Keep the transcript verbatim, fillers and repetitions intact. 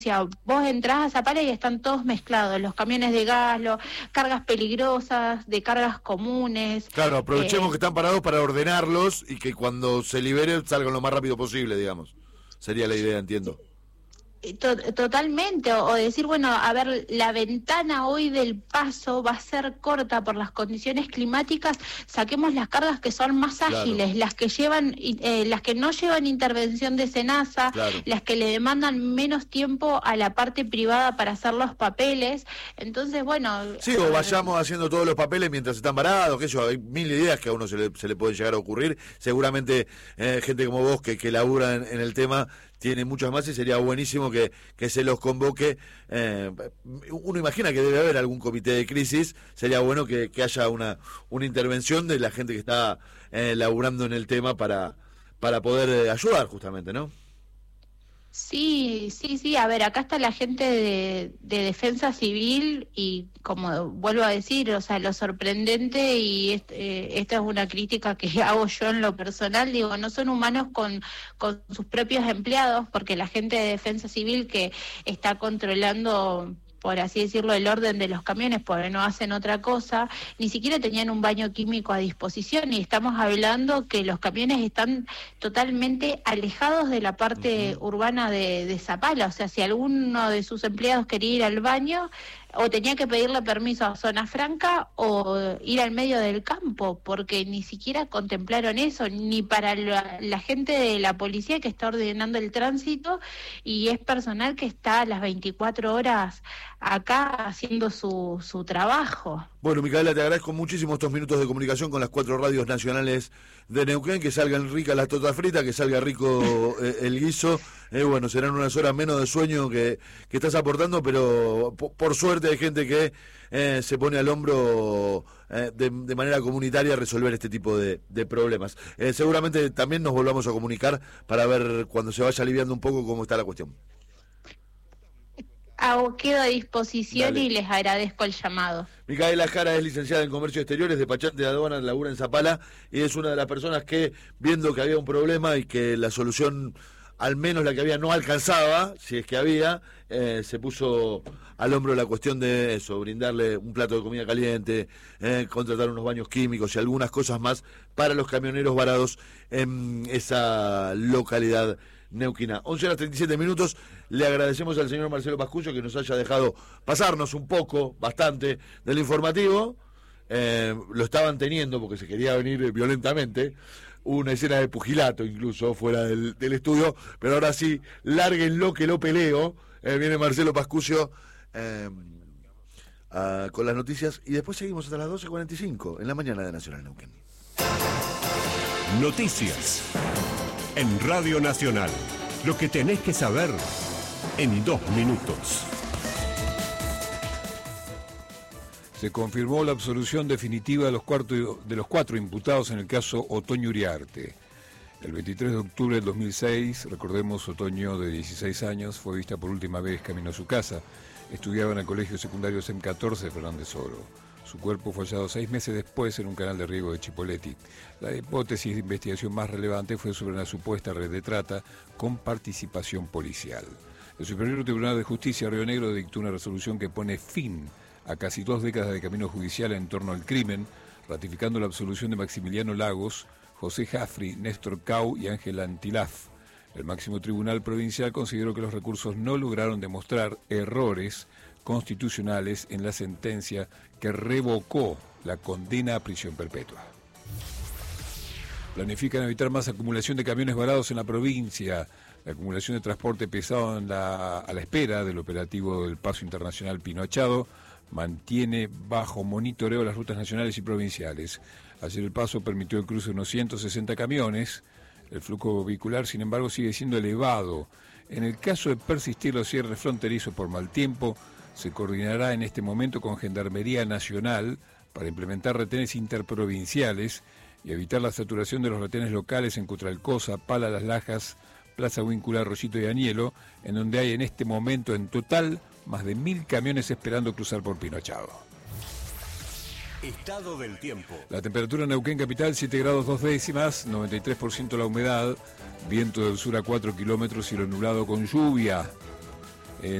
Vos entrás a Zapala y están todos mezclados, los camiones de gas, los, cargas peligrosas, de cargas comunes. Claro, aprovechemos eh, que están parados para ordenarlos y que cuando se liberen salgan lo más rápido posible, digamos. Sería la idea, entiendo. To- totalmente, o, o decir, bueno, a ver, la ventana hoy del paso va a ser corta por las condiciones climáticas, saquemos las cargas que son más Claro. ágiles, las que llevan, eh, las que no llevan intervención de SENASA, Claro. las que le demandan menos tiempo a la parte privada para hacer los papeles. Entonces, bueno... Sí, o vayamos haciendo todos los papeles mientras están parados, que yo, hay mil ideas que a uno se le, se le pueden llegar a ocurrir. Seguramente eh, gente como vos que, que labura en, en el tema tiene muchas más y sería buenísimo que, que se los convoque. Eh, uno imagina que debe haber algún comité de crisis, sería bueno que, que haya una, una intervención de la gente que está eh, laburando en el tema para, para poder eh, ayudar justamente, ¿no? Sí, sí, sí, a ver, acá está la gente de, de Defensa Civil y como vuelvo a decir, o sea, lo sorprendente y est- eh, esta es una crítica que hago yo en lo personal, digo, no son humanos con, con sus propios empleados, porque la gente de Defensa Civil que está controlando, por así decirlo, el orden de los camiones, porque no hacen otra cosa, ni siquiera tenían un baño químico a disposición, y estamos hablando que los camiones están totalmente alejados de la parte uh-huh. urbana de, de Zapala, o sea, si alguno de sus empleados quería ir al baño, o tenía que pedirle permiso a Zona Franca o ir al medio del campo, porque ni siquiera contemplaron eso, ni para la, la gente de la policía que está ordenando el tránsito, y es personal que está a las veinticuatro horas acá haciendo su, su trabajo. Bueno, Micaela, te agradezco muchísimo estos minutos de comunicación con las cuatro radios nacionales de Neuquén, que salgan ricas las tortas fritas, que salga rico eh, el guiso. Eh, bueno, serán unas horas menos de sueño que, que estás aportando, pero por, por suerte hay gente que eh, se pone al hombro eh, de, de manera comunitaria a resolver este tipo de, de problemas. Eh, seguramente también nos volvamos a comunicar para ver cuando se vaya aliviando un poco cómo está la cuestión. Hago, quedo a disposición. Dale. Y les agradezco el llamado. Micaela Jara es licenciada en Comercio Exterior, es despachante de aduanas, labura en Zapala, y es una de las personas que, viendo que había un problema y que la solución, al menos la que había, no alcanzaba, si es que había, eh, se puso al hombro la cuestión de eso, brindarle un plato de comida caliente, eh, contratar unos baños químicos y algunas cosas más para los camioneros varados en esa localidad neuquina. once horas treinta y siete minutos, le agradecemos al señor Marcelo Pascucho que nos haya dejado pasarnos un poco, bastante, del informativo. Eh, lo estaban teniendo porque se quería venir violentamente, una escena de pugilato incluso fuera del, del estudio, pero ahora sí, lárguenlo que lo peleo. Eh, viene Marcelo Pascucho eh, a, con las noticias y después seguimos hasta las doce cuarenta y cinco en la mañana de Nacional Neuquén. Noticias en Radio Nacional. Lo que tenés que saber en dos minutos. Se confirmó la absolución definitiva de los, cuarto, de los cuatro imputados en el caso Otoño Uriarte. El veintitrés de octubre del dos mil seis, recordemos, Otoño, de dieciséis años, fue vista por última vez camino a su casa. Estudiaba en el colegio secundario S E M catorce de Fernández Oro. Su cuerpo fue hallado seis meses después en un canal de riego de Chipoleti. La hipótesis de investigación más relevante fue sobre una supuesta red de trata con participación policial. El Superior Tribunal de Justicia de Río Negro dictó una resolución que pone fin a casi dos décadas de camino judicial en torno al crimen, ratificando la absolución de Maximiliano Lagos, José Jafri, Néstor Cau y Ángela Antilaf. El máximo tribunal provincial consideró que los recursos no lograron demostrar errores constitucionales en la sentencia que revocó la condena a prisión perpetua. Planifican evitar más acumulación de camiones varados en la provincia. La acumulación de transporte pesado en la, a la espera del operativo del Paso Internacional Pinoachado mantiene bajo monitoreo las rutas nacionales y provinciales. Ayer el paso permitió el cruce de unos ciento sesenta camiones. El flujo vehicular, sin embargo, sigue siendo elevado. En el caso de persistir los cierres fronterizos por mal tiempo, se coordinará en este momento con Gendarmería Nacional para implementar retenes interprovinciales y evitar la saturación de los retenes locales en Cutralcosa, Pala, Las Lajas, Plaza Huíncula, Arroyito y Anielo, en donde hay en este momento en total más de mil camiones esperando cruzar por Pinoachado. Estado del tiempo. La temperatura en Neuquén capital, siete grados dos décimas, noventa y tres por ciento la humedad, viento del sur a cuatro kilómetros, cielo nublado con lluvia.